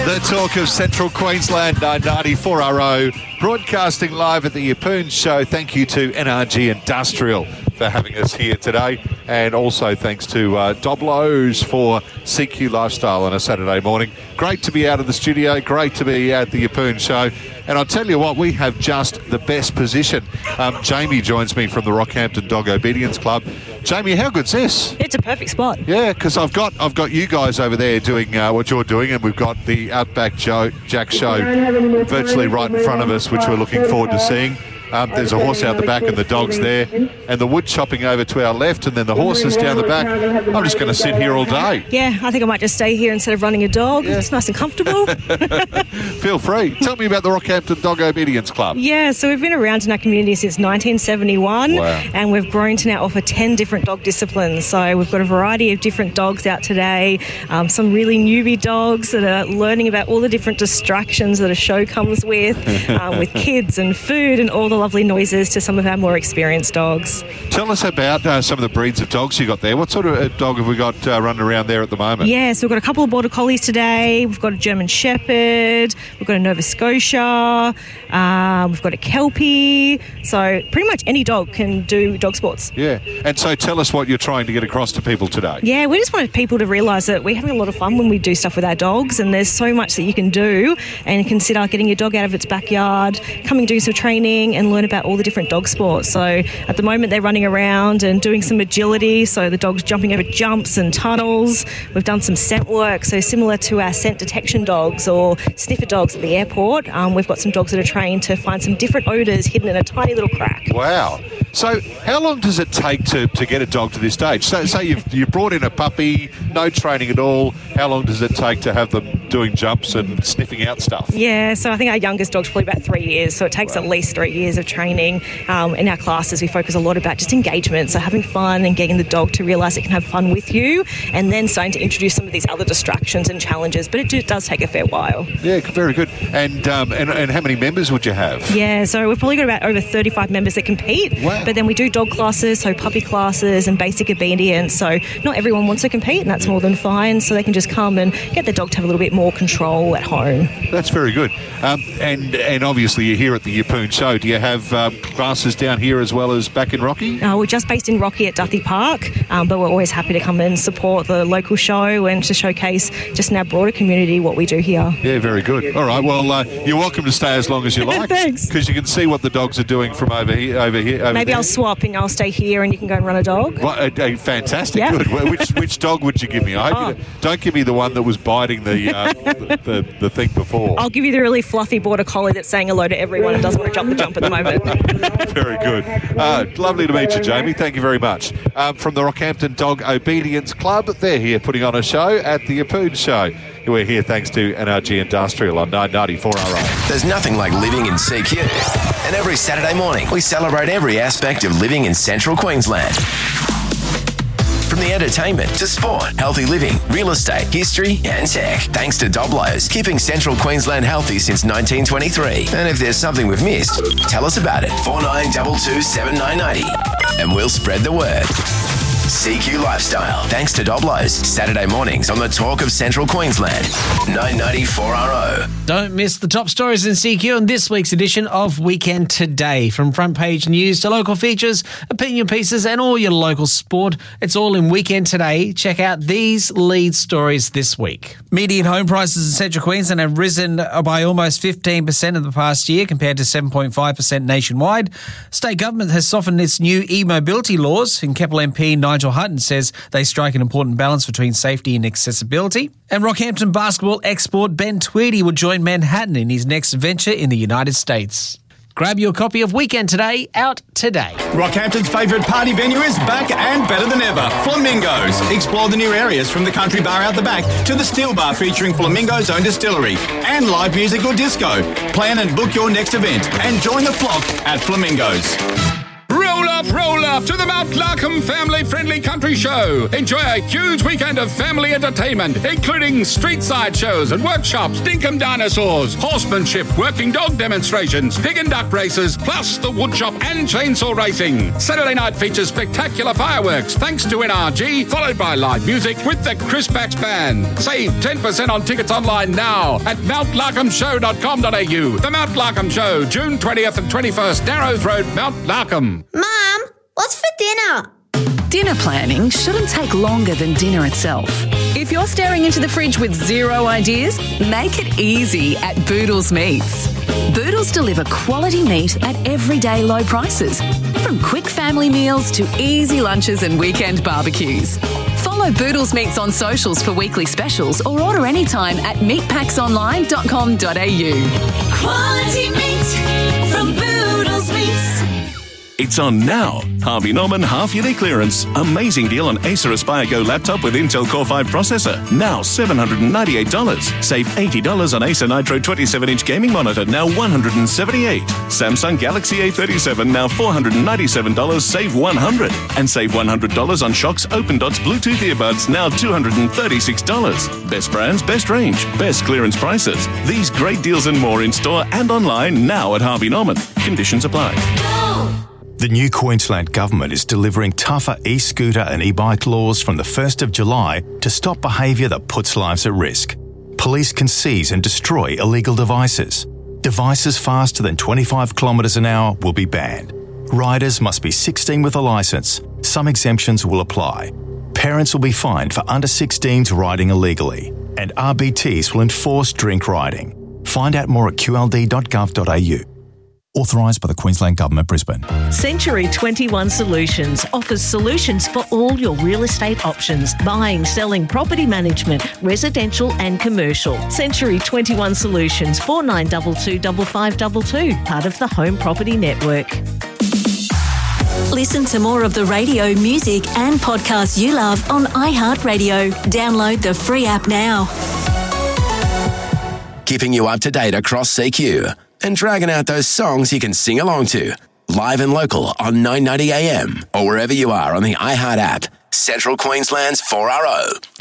The talk of Central Queensland, 994RO, broadcasting live at the Yeppoon Show. Thank you to NRG Industrial for having us here today, and also thanks to Doblos for CQ Lifestyle on a Saturday morning. Great to be out of the studio, great to be at the Yeppoon Show, and I'll tell you what, we have just the best position. Jamie joins me from the Rockhampton Dog Obedience Club. Jamie, how good's this? It's a perfect spot. Yeah, because I've got you guys over there doing what you're doing, and we've got the Outback Jack Show virtually right in front of us, which we're looking forward to seeing. There's a horse out the back and the dog's there, and the wood chopping over to our left, and then the horses down the back. I'm just going to sit here all day. Yeah, I think I might just stay here instead of running a dog. Yeah. It's nice and comfortable. Feel free. Tell me about the Rockhampton Dog Obedience Club. Yeah, so we've been around in our community since 1971. Wow. And we've grown to now offer 10 different dog disciplines. So we've got a variety of different dogs out today, some really newbie dogs that are learning about all the different distractions that a show comes with kids and food and all the lovely noises, to some of our more experienced dogs. Tell us about some of the breeds of dogs you got there. What sort of dog have we got running around there at the moment? Yeah, so we've got a couple of Border Collies today. We've got a German Shepherd. We've got a Nova Scotia. We've got a Kelpie. So pretty much any dog can do dog sports. Yeah, and so tell us what you're trying to get across to people today. Yeah, we just wanted people to realise that we're having a lot of fun when we do stuff with our dogs, and there's so much that you can do, and consider getting your dog out of its backyard, coming do some training and learn about all the different dog sports. So at the moment they're running around and doing some agility, so the dog's jumping over jumps and tunnels. We've done some scent work, so similar to our scent detection dogs or sniffer dogs at the airport, we've got some dogs that are trained to find some different odours hidden in a tiny little crack. Wow. So how long does it take to get a dog to this stage? So you've brought in a puppy, no training at all. How long does it take to have them doing jumps and sniffing out stuff? Yeah, so I think our youngest dog's probably about 3 years, so it takes at least 3 years of training. In our classes, we focus a lot about just engagement, so having fun and getting the dog to realise it can have fun with you, and then starting to introduce some of these other distractions and challenges, but it does take a fair while. Yeah, very good. And how many members would you have? Yeah, so we've probably got about over 35 members that compete. Wow. But then we do dog classes, so puppy classes and basic obedience, so not everyone wants to compete, and that's more than fine, so they can just come and get the dog to have a little bit more control at home. That's very good. And obviously you're here at the Yeppoon Show. Do you have classes down here as well as back in Rocky? We're just based in Rocky at Duthie Park, but we're always happy to come and support the local show and to showcase just in our broader community what we do here. Yeah, very good. All right, well, you're welcome to stay as long as you like. Thanks. Because you can see what the dogs are doing from over here. Maybe there. I'll swap and I'll stay here and you can go and run a dog. Well, fantastic, yeah. Good. Which dog would you give me? I hope don't give me the one that was biting the thing before. I'll give you the really fluffy Border Collie that's saying hello to everyone and doesn't want to jump at the moment. Very good. Lovely to meet you, Jamie. Thank you very much. From the Rockhampton Dog Obedience Club, they're here putting on a show at the Yeppoon Show. We're here thanks to NRG Industrial on 994RO. There's nothing like living in CQ. And every Saturday morning, we celebrate every aspect of living in Central Queensland. From the entertainment to sport, healthy living, real estate, history and tech. Thanks to Doblos, keeping Central Queensland healthy since 1923. And if there's something we've missed, tell us about it. 4922 7990. And we'll spread the word. CQ Lifestyle. Thanks to Doblos. Saturday mornings on the talk of Central Queensland. 994RO. Don't miss the top stories in CQ on this week's edition of Weekend Today. From front page news to local features, opinion pieces and all your local sport. It's all in Weekend Today. Check out these lead stories this week. Median home prices in Central Queensland have risen by almost 15% in the past year compared to 7.5% nationwide. State government has softened its new e-mobility laws, and Keppel MP Nigel Hutton says they strike an important balance between safety and accessibility. And Rockhampton basketball export Ben Tweedy will join Manhattan in his next venture in the United States. Grab your copy of Weekend Today out today. Rockhampton's favourite party venue is back and better than ever. Flamingos. Explore the new areas from the country bar out the back to the steel bar featuring Flamingo's own distillery and live music or disco. Plan and book your next event and join the flock at Flamingos. Roll up, Roll up to the Mount Larkham family-friendly country show. Enjoy a huge weekend of family entertainment, including street side shows and workshops, dinkum dinosaurs, horsemanship, working dog demonstrations, pig and duck races, plus the woodshop and chainsaw racing. Saturday night features spectacular fireworks thanks to NRG, followed by live music with the Chris Bax Band. Save 10% on tickets online now at mountlarkhamshow.com.au. The Mount Larkham Show, June 20th and 21st, Narrows Road, Mount Larkham. Mum, what's for dinner? Dinner planning shouldn't take longer than dinner itself. If you're staring into the fridge with zero ideas, make it easy at Boodles Meats. Boodles deliver quality meat at everyday low prices, from quick family meals to easy lunches and weekend barbecues. Follow Boodles Meats on socials for weekly specials or order anytime at meatpacksonline.com.au. Quality meat from Boodles Meats. It's on now. Harvey Norman half-yearly clearance. Amazing deal on Acer Aspire Go laptop with Intel Core 5 processor. Now $798. Save $80 on Acer Nitro 27-inch gaming monitor. Now $178. Samsung Galaxy A37. Now $497. Save $100. And save $100 on Shox Open Dots Bluetooth earbuds. Now $236. Best brands, best range, best clearance prices. These great deals and more in store and online now at Harvey Norman. Conditions apply. The new Queensland Government is delivering tougher e-scooter and e-bike laws from the 1st of July to stop behaviour that puts lives at risk. Police can seize and destroy illegal devices. Devices faster than 25 kilometres an hour will be banned. Riders must be 16 with a licence. Some exemptions will apply. Parents will be fined for under 16s riding illegally. And RBTs will enforce drink riding. Find out more at qld.gov.au. Authorised by the Queensland Government, Brisbane. Century 21 Solutions offers solutions for all your real estate options. Buying, selling, property management, residential and commercial. Century 21 Solutions, 4922 5522, part of the Home Property Network. Listen to more of the radio, music and podcasts you love on iHeartRadio. Download the free app now. Keeping you up to date across CQ and dragging out those songs you can sing along to. Live and local on 990 AM or wherever you are on the iHeart app. Central Queensland's 4RO.